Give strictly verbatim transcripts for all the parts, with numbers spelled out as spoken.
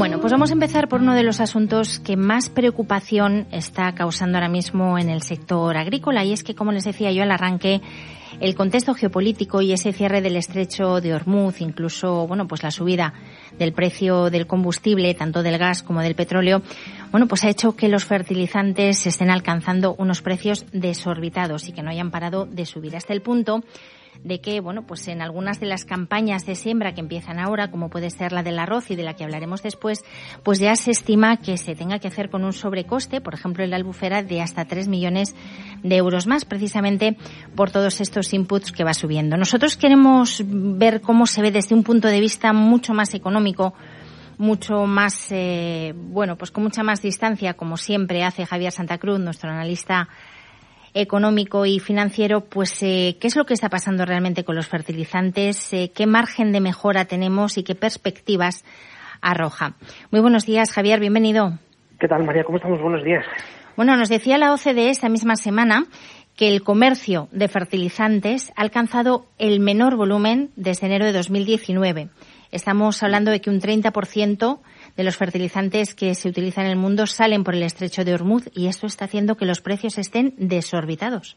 Bueno, pues vamos a empezar por uno de los asuntos que más preocupación está causando ahora mismo en el sector agrícola, y es que, como les decía yo al arranque, el contexto geopolítico y ese cierre del estrecho de Hormuz, incluso, bueno, pues la subida del precio del combustible, tanto del gas como del petróleo, bueno, pues ha hecho que los fertilizantes estén alcanzando unos precios desorbitados y que no hayan parado de subir, hasta el punto de que, bueno, pues en algunas de las campañas de siembra que empiezan ahora, como puede ser la del arroz y de la que hablaremos después, pues ya se estima que se tenga que hacer con un sobrecoste, por ejemplo en la Albufera, de hasta tres millones de euros más, precisamente por todos estos inputs que va subiendo. Nosotros queremos ver cómo se ve desde un punto de vista mucho más económico, mucho más, eh, bueno, pues con mucha más distancia, como siempre hace Javier Santa Cruz, nuestro analista económico y financiero, pues eh, qué es lo que está pasando realmente con los fertilizantes, eh, qué margen de mejora tenemos y qué perspectivas arroja. Muy buenos días, Javier, bienvenido. ¿Qué tal, María? ¿Cómo estamos? Buenos días. Bueno, nos decía la O C D E esta misma semana que el comercio de fertilizantes ha alcanzado el menor volumen desde enero de dos mil diecinueve. Estamos hablando de que un treinta por ciento de los fertilizantes que se utilizan en el mundo salen por el estrecho de Hormuz, y esto está haciendo que los precios estén desorbitados.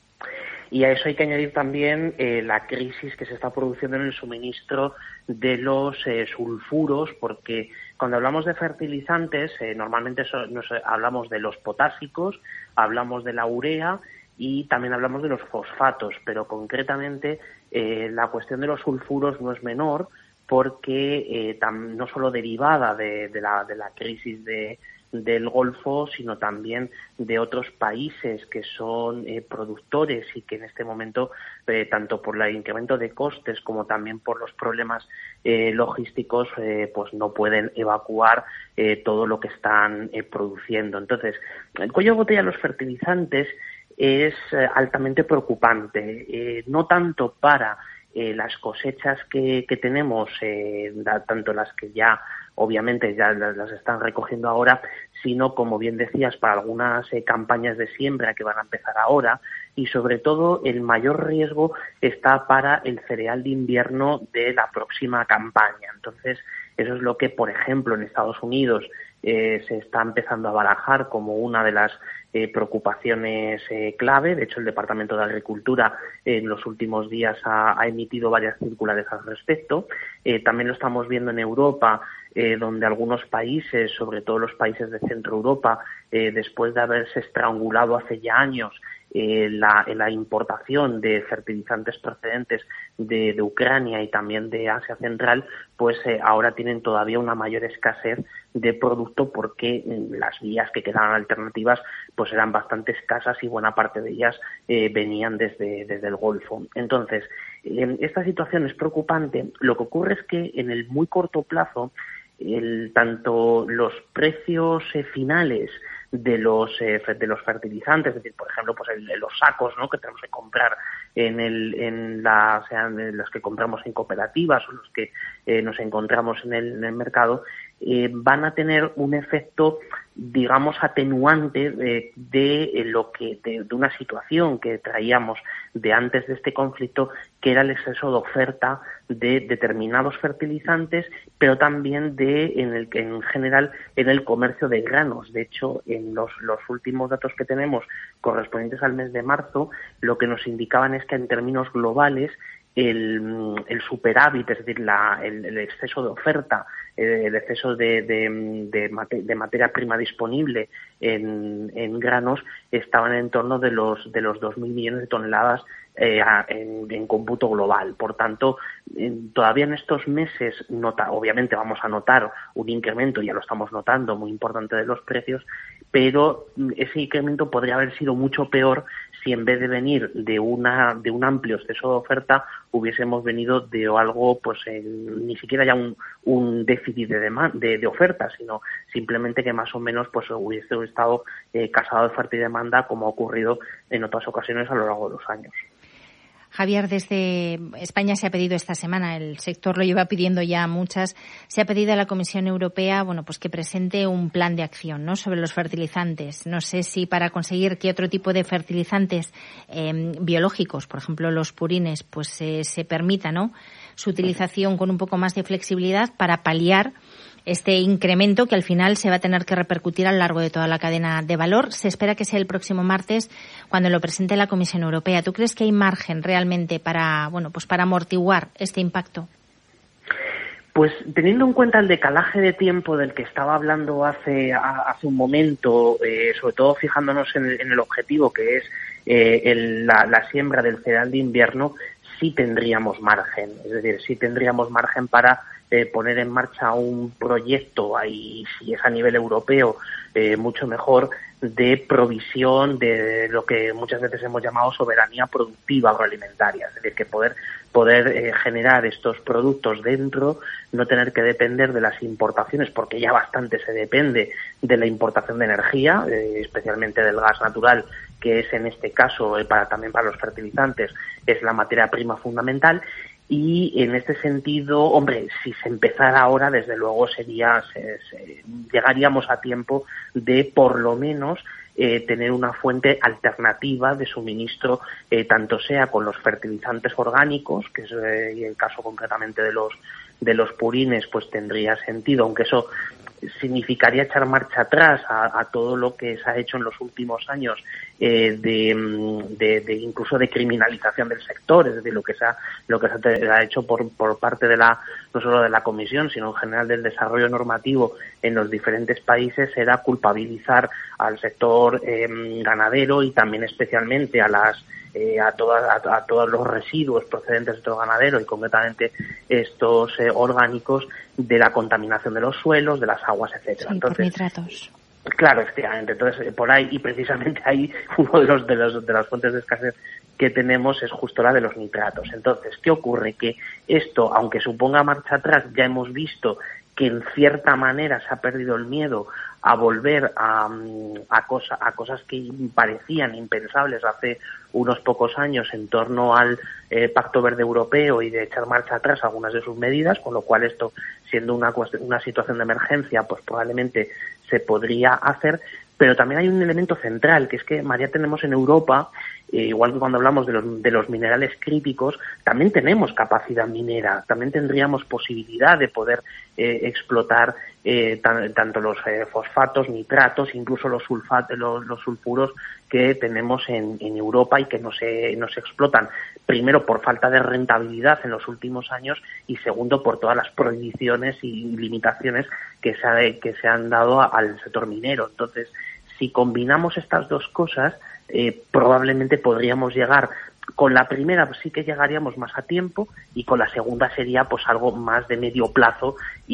Y a eso hay que añadir también eh, la crisis que se está produciendo en el suministro de los eh, sulfuros, porque cuando hablamos de fertilizantes, eh, normalmente so, nos hablamos de los potásicos, hablamos de la urea y también hablamos de los fosfatos, pero concretamente eh, la cuestión de los sulfuros no es menor, porque eh, tam, no solo derivada de, de, la, de la crisis de, del Golfo, sino también de otros países que son eh, productores y que en este momento, eh, tanto por el incremento de costes como también por los problemas eh, logísticos, eh, pues no pueden evacuar eh, todo lo que están eh, produciendo. Entonces, el cuello de botella de los fertilizantes es eh, altamente preocupante, eh, no tanto para Eh, las cosechas que, que tenemos, eh, da, tanto las que ya obviamente ya las, las están recogiendo ahora, sino, como bien decías, para algunas eh, campañas de siembra que van a empezar ahora, y sobre todo el mayor riesgo está para el cereal de invierno de la próxima campaña. Entonces, eso es lo que, por ejemplo, en Estados Unidos eh, se está empezando a barajar como una de las eh, preocupaciones eh, clave. De hecho, el Departamento de Agricultura eh, en los últimos días ha, ha emitido varias circulares al respecto. Eh, también lo estamos viendo en Europa, eh, donde algunos países, sobre todo los países de Centro Europa, eh, después de haberse estrangulado hace ya años Eh, la, la importación de fertilizantes procedentes de, de Ucrania y también de Asia Central, pues eh, ahora tienen todavía una mayor escasez de producto, porque eh, las vías que quedaban alternativas pues eran bastante escasas y buena parte de ellas eh, venían desde, desde el Golfo. Entonces, eh, esta situación es preocupante. Lo que ocurre es que en el muy corto plazo, el, tanto los precios eh, finales de los eh, de los fertilizantes, es decir, por ejemplo, pues el, los sacos, ¿no?, que tenemos que comprar en el en la sean los que compramos en cooperativas o los que eh, nos encontramos en el, en el mercado, eh, van a tener un efecto, digamos, atenuante de, de lo que de, de una situación que traíamos de antes de este conflicto, que era el exceso de oferta de determinados fertilizantes, pero también de en el que en general en el comercio de granos. De hecho, en los, los últimos datos que tenemos correspondientes al mes de marzo, lo que nos indicaban es que en términos globales el, el superávit, es decir, la, el, el exceso de oferta, eh, el exceso de, de, de, mate, de materia prima disponible en, en granos, estaban en torno de los de los dos mil millones de toneladas eh, en, en cómputo global. Por tanto, en, todavía en estos meses, nota, obviamente vamos a notar un incremento, ya lo estamos notando, muy importante de los precios, pero ese incremento podría haber sido mucho peor si en vez de venir de una de un amplio exceso de oferta hubiésemos venido de algo, pues eh, ni siquiera ya un, un déficit de, demanda, de, de oferta, sino simplemente que más o menos pues hubiese estado eh, casado de oferta y demanda, como ha ocurrido en otras ocasiones a lo largo de los años. Javier, desde España se ha pedido esta semana, el sector lo lleva pidiendo ya muchas, se ha pedido a la Comisión Europea, bueno, pues que presente un plan de acción, ¿no?, sobre los fertilizantes. No sé si para conseguir que otro tipo de fertilizantes eh, biológicos, por ejemplo los purines, pues eh, se permita, ¿no?, su utilización con un poco más de flexibilidad para paliar este incremento que al final se va a tener que repercutir a lo largo de toda la cadena de valor. Se espera que sea el próximo martes cuando lo presente la Comisión Europea. ¿Tú crees que hay margen realmente para, bueno, pues para amortiguar este impacto? Pues teniendo en cuenta el decalaje de tiempo del que estaba hablando hace hace un momento, eh, sobre todo fijándonos en el, en el objetivo que es eh, el, la, la siembra del cereal de invierno, sí tendríamos margen, es decir, sí tendríamos margen para eh, poner en marcha un proyecto, ahí si es a nivel europeo, eh, mucho mejor, de provisión de lo que muchas veces hemos llamado soberanía productiva agroalimentaria, es decir, que poder poder eh, generar estos productos dentro, no tener que depender de las importaciones, porque ya bastante se depende de la importación de energía, eh, especialmente del gas natural, que es en este caso, eh, para también para los fertilizantes, es la materia prima fundamental. Y en este sentido, hombre, si se empezara ahora, desde luego sería, se, se, llegaríamos a tiempo de por lo menos eh, tener una fuente alternativa de suministro, eh, tanto sea con los fertilizantes orgánicos, que es eh, y el caso concretamente de los de los purines, pues tendría sentido, aunque eso significaría echar marcha atrás a, a todo lo que se ha hecho en los últimos años eh, de, de, de incluso de criminalización del sector, es decir, lo que se ha, lo que se ha hecho por, por parte de la, no solo de la Comisión, sino en general del desarrollo normativo en los diferentes países, era culpabilizar al sector eh, ganadero y también especialmente a las Eh, a, todas, a, a todos los residuos procedentes del sector ganadero y concretamente estos eh, orgánicos de la contaminación de los suelos, de las aguas, etcétera. Sí, entonces, por nitratos. Claro, efectivamente. Entonces, eh, por ahí, y precisamente ahí, uno de los, de los de las fuentes de escasez que tenemos es justo la de los nitratos. Entonces, ¿qué ocurre? Que esto, aunque suponga marcha atrás, ya hemos visto que en cierta manera se ha perdido el miedo a volver a, a, cosa, a cosas que parecían impensables hace unos pocos años en torno al eh, Pacto Verde Europeo y de echar marcha atrás algunas de sus medidas, con lo cual esto, siendo una, una situación de emergencia, pues probablemente se podría hacer. Pero también hay un elemento central, que es que, María, tenemos en Europa, eh, igual que cuando hablamos de los, de los minerales críticos, también tenemos capacidad minera, también tendríamos posibilidad de poder eh, explotar eh, tan, tanto los eh, fosfatos, nitratos, incluso los, sulfat, los, los sulfuros que tenemos en, en Europa y que no se, no se explotan. Primero, por falta de rentabilidad en los últimos años y segundo, por todas las prohibiciones y limitaciones que se, ha, que se han dado al sector minero. Entonces, si combinamos estas dos cosas, eh, probablemente podríamos llegar, con la primera pues sí que llegaríamos más a tiempo y con la segunda sería pues algo más de medio plazo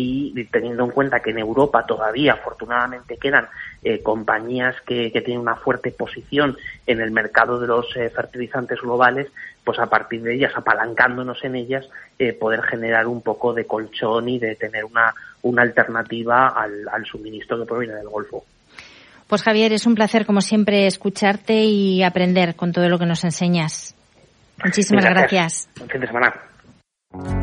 y teniendo en cuenta que en Europa todavía afortunadamente quedan eh, compañías que, que tienen una fuerte posición en el mercado de los eh, fertilizantes globales, pues a partir de ellas, apalancándonos en ellas, eh, poder generar un poco de colchón y de tener una, una alternativa al, al suministro que proviene del Golfo. Pues Javier, es un placer como siempre escucharte y aprender con todo lo que nos enseñas. Muchísimas gracias. Buen fin de semana.